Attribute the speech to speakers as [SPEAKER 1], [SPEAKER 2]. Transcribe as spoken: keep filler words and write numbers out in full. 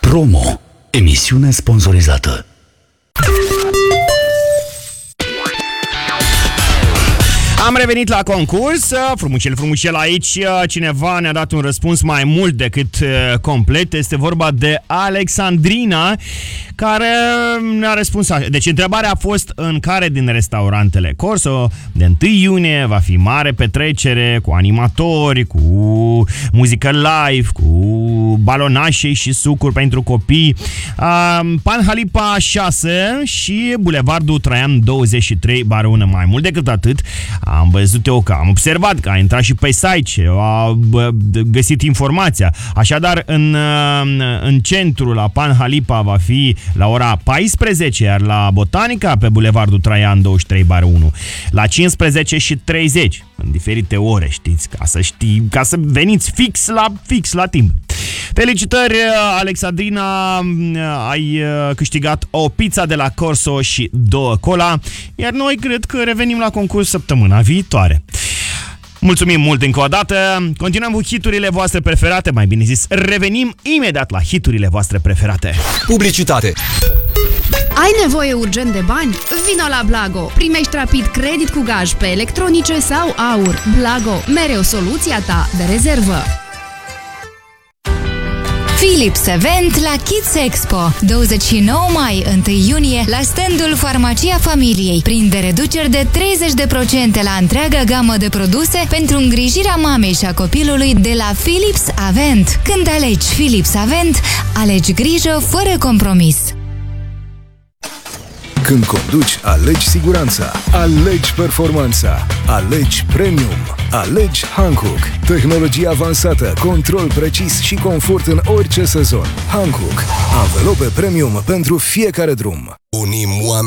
[SPEAKER 1] Promo. Emisiune sponsorizată.
[SPEAKER 2] Am revenit la concurs, frumușel, frumușel aici, cineva ne-a dat un răspuns mai mult decât complet, este vorba de Alexandrina, care ne-a răspuns așa. Deci întrebarea a fost în care din restaurantele Corso de întâi iunie va fi mare petrecere cu animatori, cu muzică live, cu balonașe și sucuri pentru copii, Panhalipa șase și Bulevardul Traian douăzeci și trei bară unu. Mai mult decât atât, am văzut eu că am observat că a intrat și pe site, a găsit informația. Așadar, în, în centru, la Panhalipa, va fi la ora paisprezece, iar la Botanica, pe Bulevardul Traian douăzeci și trei bară unu, la cincisprezece și treizeci, în diferite ore, știți, ca să știi, ca să veniți fix la, fix la timp. Felicitări, Alexandrina, ai câștigat o pizza de la Corso și două cola, iar noi cred că revenim la concurs săptămâna viitoare. Mulțumim mult încă o dată, continuăm cu hiturile voastre preferate, mai bine zis, revenim imediat la hiturile voastre preferate.
[SPEAKER 3] Publicitate.
[SPEAKER 4] Ai nevoie urgent de bani? Vino la Blago! Primești rapid credit cu gaj pe electronice sau aur. Blago, mereu soluția ta de rezervă.
[SPEAKER 5] Philips Event la Kids Expo, douăzeci și nouă mai - unu iunie, la standul Farmacia Familiei. Prinde reduceri de treizeci la sută la întreaga gamă de produse pentru îngrijirea mamei și a copilului de la Philips Avent. Când alegi Philips Avent, alegi grijă fără compromis.
[SPEAKER 6] Când conduci, alegi siguranța, alegi performanța, alegi premium, alegi Hankook. Tehnologie avansată, control precis și confort în orice sezon. Hankook. Anvelope premium pentru fiecare drum.
[SPEAKER 3] Unim oameni